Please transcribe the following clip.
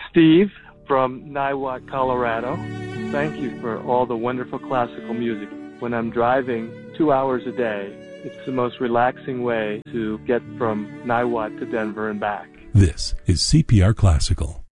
Steve from Niwot, Colorado. Thank you for all the wonderful classical music. When I'm driving 2 hours a day, it's the most relaxing way to get from Niwot to Denver and back. This is CPR Classical.